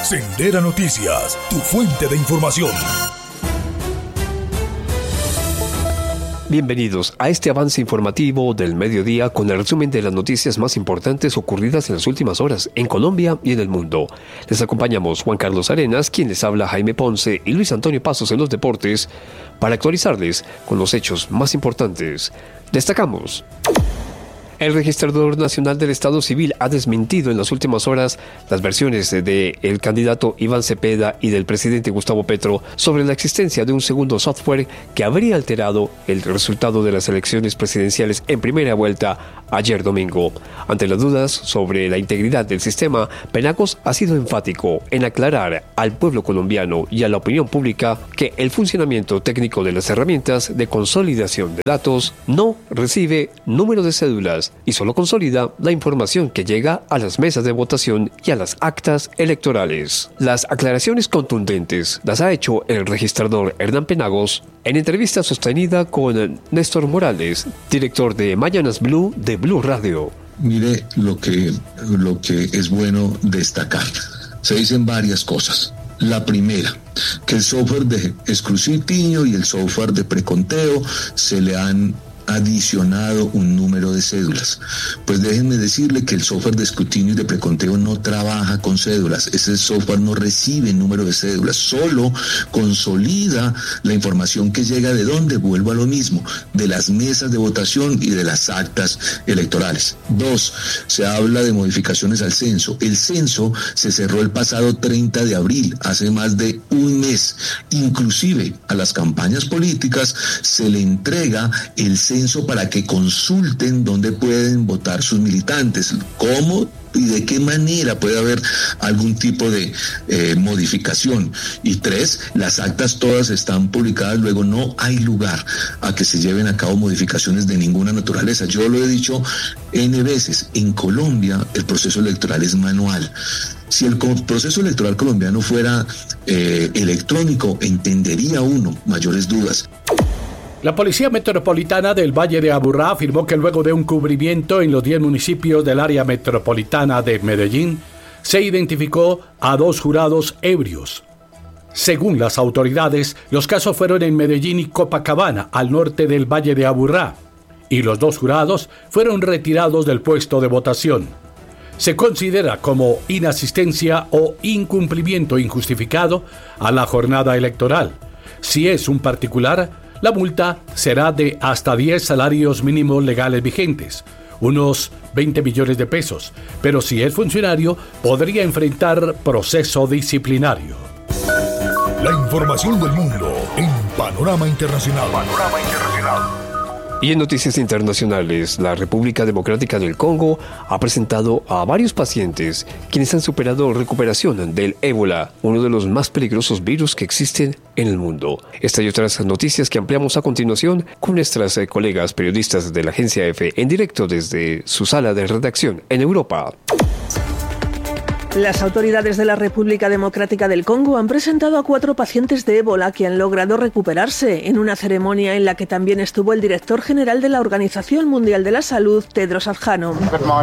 Sendera Noticias, tu fuente de información. Bienvenidos a este avance informativo del mediodía con el resumen de las noticias más importantes ocurridas en las últimas horas en Colombia y en el mundo. Les acompañamos Juan Carlos Arenas, quien les habla Jaime Ponce y Luis Antonio Pasos en los deportes para actualizarles con los hechos más importantes. Destacamos: el Registrador Nacional del Estado Civil ha desmentido en las últimas horas las versiones del candidato Iván Cepeda y del presidente Gustavo Petro sobre la existencia de un segundo software que habría alterado el resultado de las elecciones presidenciales en primera vuelta ayer domingo. Ante las dudas sobre la integridad del sistema, Penagos ha sido enfático en aclarar al pueblo colombiano y a la opinión pública que el funcionamiento técnico de las herramientas de consolidación de datos no recibe número de cédulas y solo consolida la información que llega a las mesas de votación y a las actas electorales. Las aclaraciones contundentes las ha hecho el registrador Hernán Penagos en entrevista sostenida con Néstor Morales, director de Mañanas Blue de Blue Radio. Mire lo que es bueno destacar. Se dicen varias cosas. La primera, que el software de escrutinio y el software de preconteo se le han adicionado un número de cédulas. Pues déjenme decirle que el software de escrutinio y de preconteo no trabaja con cédulas. Ese software no recibe número de cédulas, solo consolida la información que llega de dónde, vuelvo a lo mismo, de las mesas de votación y de las actas electorales. 2, se habla de modificaciones al censo. El censo se cerró el pasado 30 de abril, hace más de un mes. Inclusive a las campañas políticas se le entrega el censo para que consulten dónde pueden votar sus militantes, cómo y de qué manera puede haber algún tipo de modificación. Y 3, las actas todas están publicadas, luego no hay lugar a que se lleven a cabo modificaciones de ninguna naturaleza. Yo lo he dicho N veces, en Colombia el proceso electoral es manual. Si el proceso electoral colombiano fuera electrónico, entendería uno mayores dudas. La Policía Metropolitana del Valle de Aburrá afirmó que luego de un cubrimiento en los 10 municipios del área metropolitana de Medellín, se identificó a 2 jurados ebrios. Según las autoridades, los casos fueron en Medellín y Copacabana, al norte del Valle de Aburrá, y los 2 jurados fueron retirados del puesto de votación. Se considera como inasistencia o incumplimiento injustificado a la jornada electoral. Si es un particular, la multa será de hasta 10 salarios mínimos legales vigentes, unos 20 millones de pesos, pero si es funcionario, podría enfrentar proceso disciplinario. La información del mundo en Panorama Internacional. Y en noticias internacionales, la República Democrática del Congo ha presentado a varios pacientes quienes han superado recuperación del ébola, uno de los más peligrosos virus que existen en el mundo. Esta y otras noticias que ampliamos a continuación con nuestras colegas periodistas de la agencia EFE en directo desde su sala de redacción en Europa. Las autoridades de la República Democrática del Congo han presentado a 4 pacientes de ébola que han logrado recuperarse en una ceremonia en la que también estuvo el director general de la Organización Mundial de la Salud, Tedros Adhanom.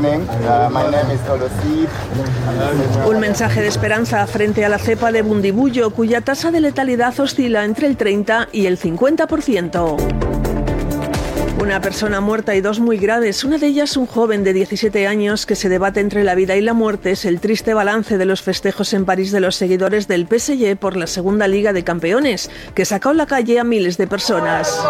Un mensaje de esperanza frente a la cepa de Bundibugyo, cuya tasa de letalidad oscila entre el 30 y el 50%. Una persona muerta y 2 muy graves, una de ellas un joven de 17 años que se debate entre la vida y la muerte, es el triste balance de los festejos en París de los seguidores del PSG por la segunda Liga de Campeones, que sacó a la calle a miles de personas.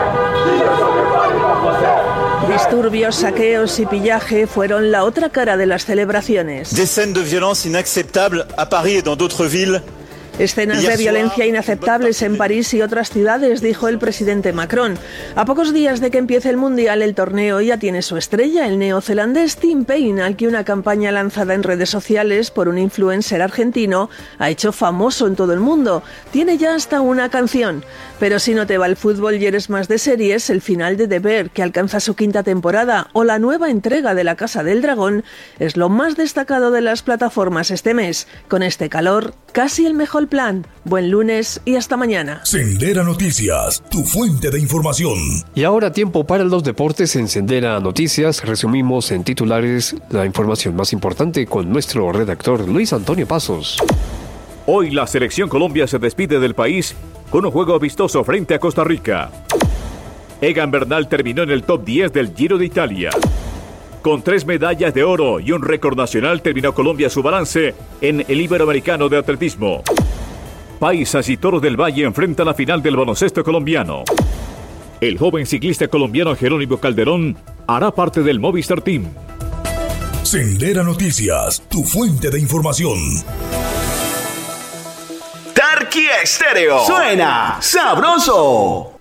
Disturbios, saqueos y pillaje fueron la otra cara de las celebraciones. Des scènes de violence inacceptables à Paris et dans d'autres villes. Escenas de violencia inaceptables en París y otras ciudades, dijo el presidente Macron. A pocos días de que empiece el Mundial, el torneo ya tiene su estrella, el neozelandés Tim Payne, al que una campaña lanzada en redes sociales por un influencer argentino ha hecho famoso en todo el mundo. Tiene ya hasta una canción. Pero si no te va el fútbol y eres más de series, el final de The Bear, que alcanza su 5ª temporada, o la nueva entrega de La Casa del Dragón, es lo más destacado de las plataformas este mes. Con este calor, casi el mejor plan. Buen lunes y hasta mañana. Sendera Noticias, tu fuente de información. Y ahora tiempo para los deportes en Sendera Noticias. Resumimos en titulares la información más importante con nuestro redactor Luis Antonio Pasos. Hoy la Selección Colombia se despide del país con un juego vistoso frente a Costa Rica. Egan Bernal terminó en el top 10 del Giro de Italia. Con 3 medallas de oro y un récord nacional terminó Colombia su balance en el Iberoamericano de Atletismo. Paisas y Toros del Valle enfrentan la final del baloncesto colombiano. El joven ciclista colombiano Jerónimo Calderón hará parte del Movistar Team. Sendera Noticias, tu fuente de información. Tarqui Estéreo suena sabroso.